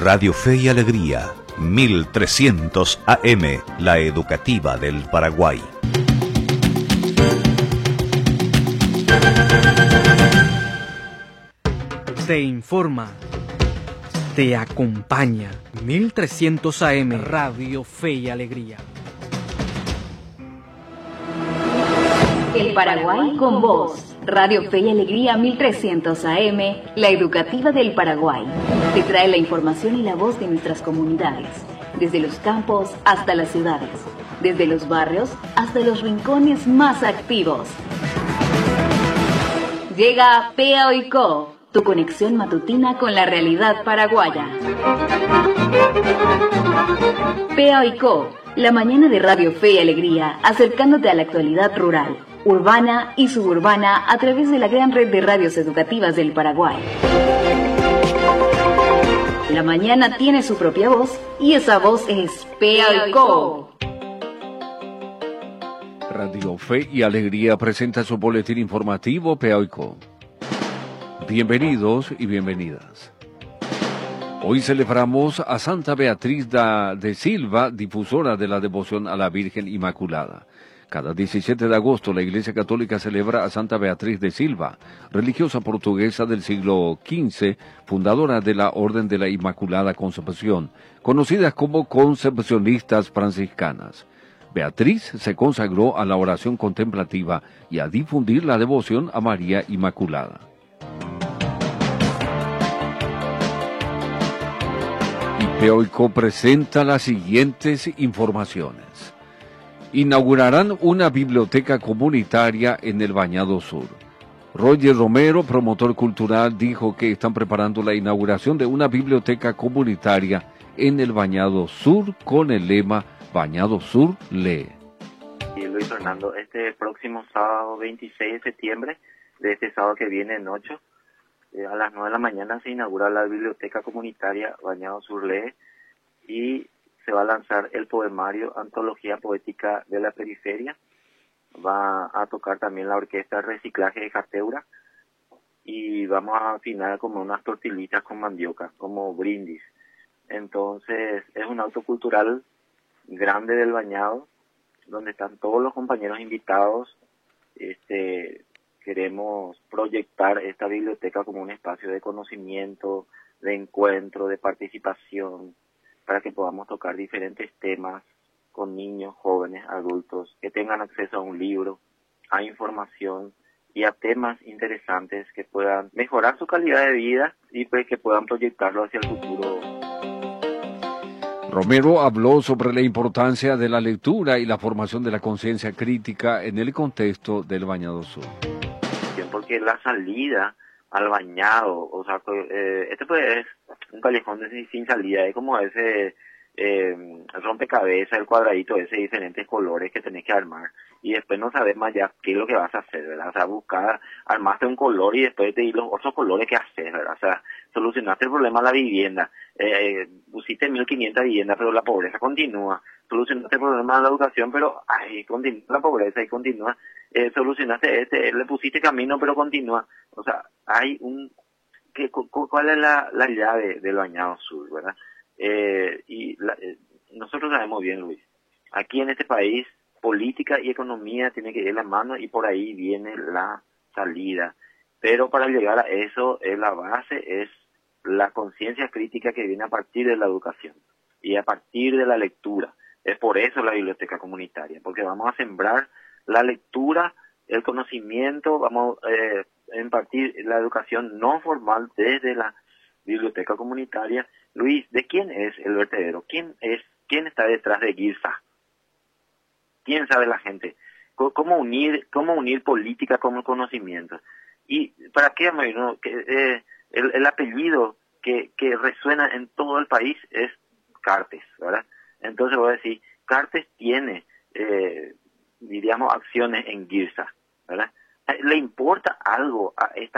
Radio Fe y Alegría, 1300 AM, la educativa del Paraguay. Te informa, te acompaña, 1300 AM, Radio Fe y Alegría. El Paraguay con vos. Radio Fe y Alegría 1300 AM, la educativa del Paraguay. Te trae la información y la voz de nuestras comunidades, desde los campos hasta las ciudades, desde los barrios hasta los rincones más activos. Llega PEA-OICO, tu conexión matutina con la realidad paraguaya. PEA-OICO, la mañana de Radio Fe y Alegría, acercándote a la actualidad rural, urbana y suburbana a través de la gran red de radios educativas del Paraguay. La mañana tiene su propia voz y esa voz es PEA-OICO. Radio Fe y Alegría presenta su boletín informativo PEA-OICO. Bienvenidos y bienvenidas. Hoy celebramos a Santa Beatriz de Silva, difusora de la devoción a la Virgen Inmaculada. Cada 17 de agosto la Iglesia Católica celebra a Santa Beatriz de Silva, religiosa portuguesa del siglo XV, fundadora de la Orden de la Inmaculada Concepción, conocidas como concepcionistas franciscanas. Beatriz se consagró a la oración contemplativa y a difundir la devoción a María Inmaculada. Y PEA-OICO presenta las siguientes informaciones. Inaugurarán una biblioteca comunitaria en el Bañado Sur. Roger Romero, promotor cultural, dijo que están preparando la inauguración de una biblioteca comunitaria en el Bañado Sur con el lema Bañado Sur lee. Y Luis Fernando, este próximo sábado 26 de septiembre, de este sábado que viene en 8, a las 9 de la mañana se inaugura la biblioteca comunitaria Bañado Sur lee y se va a lanzar el poemario Antología Poética de la Periferia. Va a tocar también la orquesta Reciclaje de Jateura y vamos a afinar como unas tortillitas con mandioca, como brindis. Entonces es un acto cultural grande del Bañado, donde están todos los compañeros invitados. Queremos proyectar esta biblioteca como un espacio de conocimiento, de encuentro, de participación, para que podamos tocar diferentes temas con niños, jóvenes, adultos, que tengan acceso a un libro, a información y a temas interesantes que puedan mejorar su calidad de vida y pues que puedan proyectarlo hacia el futuro. Romero habló sobre la importancia de la lectura y la formación de la conciencia crítica en el contexto del Bañado Sur. Porque la salida al Bañado, o sea, este pues es un callejón sin salida, es como ese rompecabezas, el cuadradito ese de diferentes colores que tenés que armar, y después no sabes más ya qué es lo que vas a hacer, ¿verdad? O sea, buscar, armaste un color y después te di los otros colores que haces, ¿verdad? O sea, solucionaste el problema de la vivienda, pusiste 1500 viviendas, pero la pobreza continúa, solucionaste el problema de la educación, pero continúa la pobreza y continúa, solucionaste le pusiste camino, pero continúa, o sea, hay ¿cuál es la llave del Bañado Sur, verdad? Nosotros sabemos bien, Luis, aquí en este país política y economía tienen que ir de la mano y por ahí viene la salida, pero para llegar a eso la base es la conciencia crítica que viene a partir de la educación y a partir de la lectura. Es por eso la biblioteca comunitaria, porque vamos a sembrar la lectura, el conocimiento, vamos a impartir la educación no formal desde la biblioteca comunitaria. Luis, ¿de quién es el vertedero? ¿Quién está detrás de GIRSA? ¿Quién sabe la gente? ¿Cómo unir política con conocimiento? ¿Y para qué, el apellido que resuena en todo el país es Cartes, ¿verdad? Entonces voy a decir, Cartes tiene, diríamos, acciones en GIRSA, ¿verdad? ¿Le importa algo a esta